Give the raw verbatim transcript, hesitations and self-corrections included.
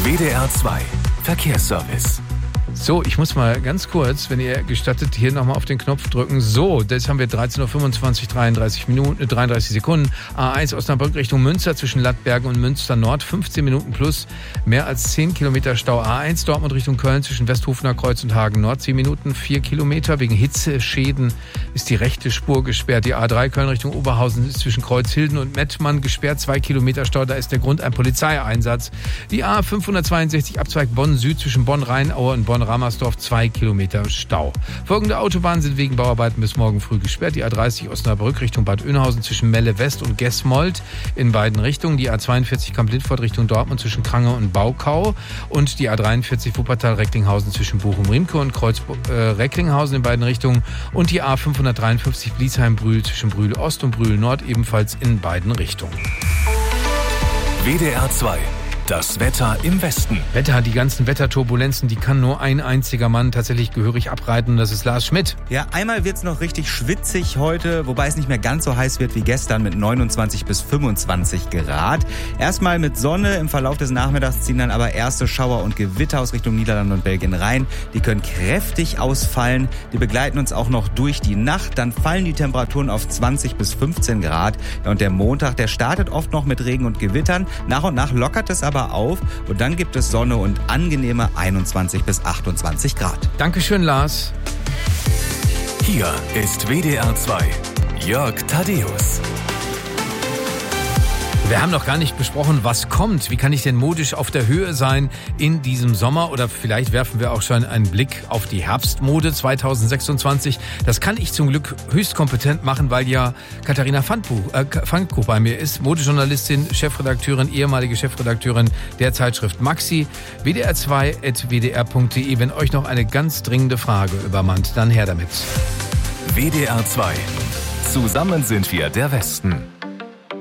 W D R zwei Verkehrsservice. So, ich muss mal ganz kurz, wenn ihr gestattet, hier nochmal auf den Knopf drücken. So, jetzt haben wir dreizehn Uhr fünfundzwanzig, dreiunddreißig Minuten, dreiunddreißig Sekunden. A eins Osnabrück Richtung Münster zwischen Lattbergen und Münster Nord, fünfzehn Minuten plus, mehr als zehn Kilometer Stau. A eins Dortmund Richtung Köln zwischen Westhofener Kreuz und Hagen Nord, zehn Minuten, vier Kilometer. Wegen Hitzeschäden ist die rechte Spur gesperrt. Die A drei Köln Richtung Oberhausen ist zwischen Kreuzhilden und Mettmann gesperrt, zwei Kilometer Stau. Da ist der Grund ein Polizeieinsatz. Die A fünfhundertzweiundsechzig Abzweig Bonn Süd zwischen Bonn-Rheinaue und Bonn-Ramersdorf, zwei Kilometer Stau. Folgende Autobahnen sind wegen Bauarbeiten bis morgen früh gesperrt. Die A dreißig Osnabrück Richtung Bad Oeynhausen zwischen Melle West und Gesmold in beiden Richtungen. Die A zweiundvierzig Kamp-Lindfort Richtung Dortmund zwischen Krange und Baukau. Und die A dreiundvierzig Wuppertal-Recklinghausen zwischen Bochum-Riemke und Kreuz-Recklinghausen in beiden Richtungen. Und die A fünfhundertdreiundfünfzig Bliesheim-Brühl zwischen Brühl Ost und Brühl Nord ebenfalls in beiden Richtungen. W D R zwei. Das Wetter im Westen. Wetter, die ganzen Wetterturbulenzen, die kann nur ein einziger Mann tatsächlich gehörig abreiten. Das ist Lars Schmidt. Ja, einmal wird's noch richtig schwitzig heute, wobei es nicht mehr ganz so heiß wird wie gestern mit neunundzwanzig bis fünfundzwanzig Grad. Erstmal mit Sonne, im Verlauf des Nachmittags ziehen dann aber erste Schauer und Gewitter aus Richtung Niederlande und Belgien rein. Die können kräftig ausfallen. Die begleiten uns auch noch durch die Nacht. Dann fallen die Temperaturen auf zwanzig bis fünfzehn Grad. Ja, und der Montag, der startet oft noch mit Regen und Gewittern. Nach und nach lockert es aber auf und dann gibt es Sonne und angenehme einundzwanzig bis achtundzwanzig Grad. Dankeschön, Lars. Hier ist W D R zwei. Jörg Thaddeus. Wir haben noch gar nicht besprochen, was kommt. Wie kann ich denn modisch auf der Höhe sein in diesem Sommer? Oder vielleicht werfen wir auch schon einen Blick auf die Herbstmode zweitausendsechsundzwanzig. Das kann ich zum Glück höchst kompetent machen, weil ja Katharina Fandbuch, äh, Fandbuch bei mir ist. Modejournalistin, Chefredakteurin, ehemalige Chefredakteurin der Zeitschrift Maxi. W D R zwei at w d r punkt d e. Wenn euch noch eine ganz dringende Frage übermannt, dann her damit. W D R zwei. Zusammen sind wir der Westen.